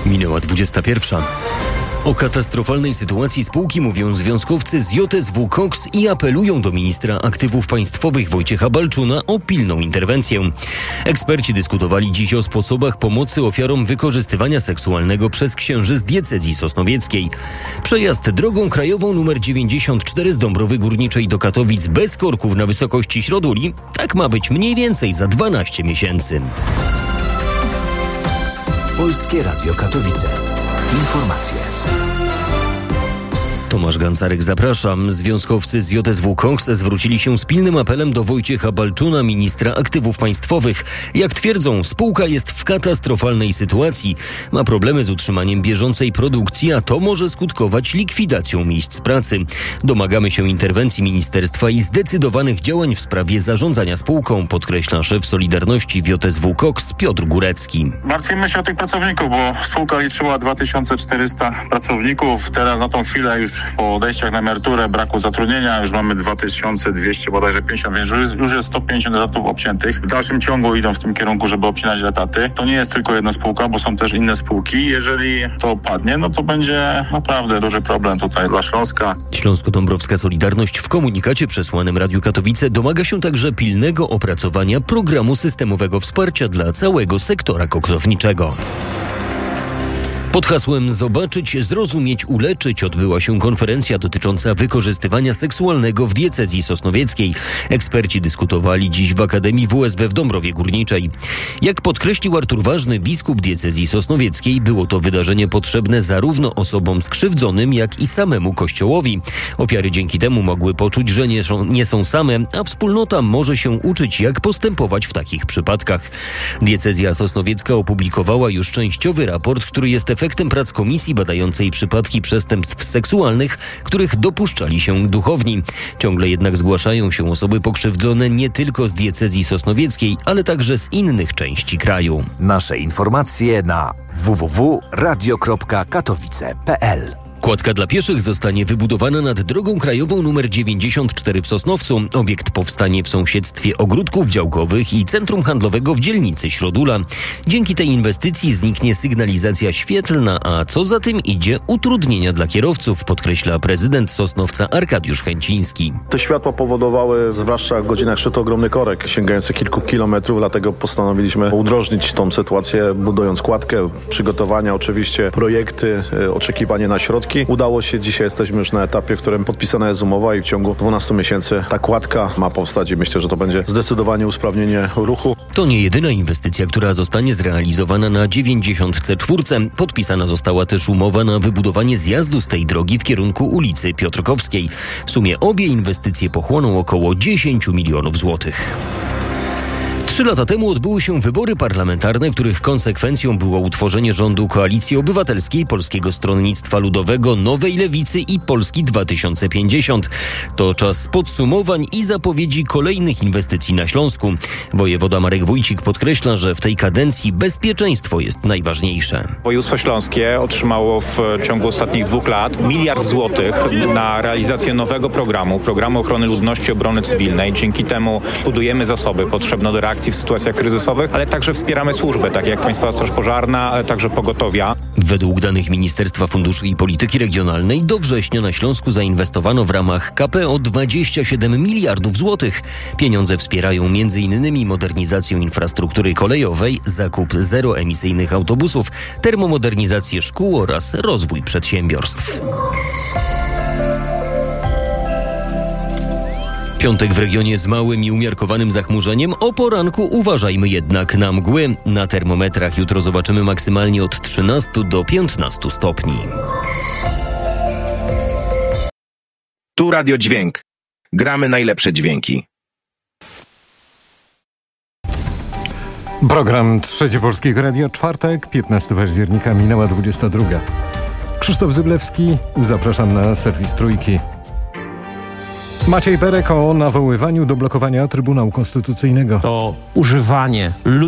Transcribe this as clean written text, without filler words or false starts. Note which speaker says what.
Speaker 1: Minęła 21. O katastrofalnej sytuacji spółki mówią związkowcy z JSW Koks i apelują do ministra aktywów państwowych Wojciecha Balczuna o pilną interwencję. Eksperci dyskutowali dziś o sposobach pomocy ofiarom wykorzystywania seksualnego przez księży z diecezji sosnowieckiej. Przejazd drogą krajową nr 94 z Dąbrowy Górniczej do Katowic bez korków na wysokości Śróduli, tak ma być mniej więcej za 12 miesięcy.
Speaker 2: Polskie Radio Katowice. Informacje.
Speaker 1: Tomasz Gancarek, zapraszam. Związkowcy z JSW Koks zwrócili się z pilnym apelem do Wojciecha Balczuna, ministra aktywów państwowych. Jak twierdzą, spółka jest w katastrofalnej sytuacji. Ma problemy z utrzymaniem bieżącej produkcji, a to może skutkować likwidacją miejsc pracy. Domagamy się interwencji ministerstwa i zdecydowanych działań w sprawie zarządzania spółką, podkreśla szef Solidarności w JSW Koks Piotr Górecki.
Speaker 3: Martwimy się o tych pracowników, bo spółka liczyła 2400 pracowników. Teraz na tą chwilę już po odejściach na emeryturę, braku zatrudnienia, już mamy 2200, bodajże 50, więc już jest 150 etatów obciętych. W dalszym ciągu idą w tym kierunku, żeby obcinać etaty. To nie jest tylko jedna spółka, bo są też inne spółki. Jeżeli to padnie, no to będzie naprawdę duży problem tutaj dla Śląska.
Speaker 1: Śląsko-Dąbrowska Solidarność w komunikacie przesłanym Radiu Katowice domaga się także pilnego opracowania programu systemowego wsparcia dla całego sektora koksowniczego. Pod hasłem Zobaczyć, Zrozumieć, Uleczyć odbyła się konferencja dotycząca wykorzystywania seksualnego w diecezji sosnowieckiej. Eksperci dyskutowali dziś w Akademii WSB w Dąbrowie Górniczej. Jak podkreślił Artur Ważny, biskup diecezji sosnowieckiej, było to wydarzenie potrzebne zarówno osobom skrzywdzonym, jak i samemu Kościołowi. Ofiary dzięki temu mogły poczuć, że nie są same, a wspólnota może się uczyć, jak postępować w takich przypadkach. Diecezja sosnowiecka opublikowała już częściowy raport, który jest efektem prac komisji badającej przypadki przestępstw seksualnych, których dopuszczali się duchowni. Ciągle jednak zgłaszają się osoby pokrzywdzone nie tylko z diecezji sosnowieckiej, ale także z innych części kraju.
Speaker 2: Nasze informacje na www.radio.katowice.pl.
Speaker 1: Kładka dla pieszych zostanie wybudowana nad drogą krajową nr 94 w Sosnowcu. Obiekt powstanie w sąsiedztwie ogródków działkowych i centrum handlowego w dzielnicy Środula. Dzięki tej inwestycji zniknie sygnalizacja świetlna, a co za tym idzie utrudnienia dla kierowców, podkreśla prezydent Sosnowca Arkadiusz Chęciński.
Speaker 4: Te światła powodowały, zwłaszcza w godzinach szczytu, ogromny korek sięgający kilku kilometrów, dlatego postanowiliśmy udrożnić tą sytuację, budując kładkę, przygotowania, oczywiście projekty, oczekiwanie na środki. Udało się, dzisiaj jesteśmy już na etapie, w którym podpisana jest umowa i w ciągu 12 miesięcy ta kładka ma powstać i myślę, że to będzie zdecydowanie usprawnienie ruchu.
Speaker 1: To nie jedyna inwestycja, która zostanie zrealizowana na 94. Podpisana została też umowa na wybudowanie zjazdu z tej drogi w kierunku ulicy Piotrkowskiej. W sumie obie inwestycje pochłoną około 10 milionów złotych. 3 lata temu odbyły się wybory parlamentarne, których konsekwencją było utworzenie rządu Koalicji Obywatelskiej, Polskiego Stronnictwa Ludowego, Nowej Lewicy i Polski 2050. To czas podsumowań i zapowiedzi kolejnych inwestycji na Śląsku. Wojewoda Marek Wójcik podkreśla, że w tej kadencji bezpieczeństwo jest najważniejsze.
Speaker 5: Województwo śląskie otrzymało w ciągu ostatnich 2 lat 1 miliard złotych na realizację nowego programu ochrony ludności, obrony cywilnej. Dzięki temu budujemy zasoby potrzebne do reakcji w sytuacjach kryzysowych, ale także wspieramy służby, takie jak Państwowa Straż Pożarna, ale także pogotowia.
Speaker 1: Według danych Ministerstwa Funduszy i Polityki Regionalnej do września na Śląsku zainwestowano w ramach KPO 27 miliardów złotych. Pieniądze wspierają m.in. modernizację infrastruktury kolejowej, zakup zeroemisyjnych autobusów, termomodernizację szkół oraz rozwój przedsiębiorstw. Piątek w regionie z małym i umiarkowanym zachmurzeniem. O poranku uważajmy jednak na mgły. Na termometrach jutro zobaczymy maksymalnie od 13 do 15 stopni.
Speaker 6: Tu Radio Dźwięk. Gramy najlepsze dźwięki.
Speaker 7: Program Trzecie Polskiego Radia, czwartek, 15 października, minęła 22. Krzysztof Zyblewski, zapraszam na serwis Trójki. Maciej Perek o nawoływaniu do blokowania Trybunału Konstytucyjnego.
Speaker 8: To używanie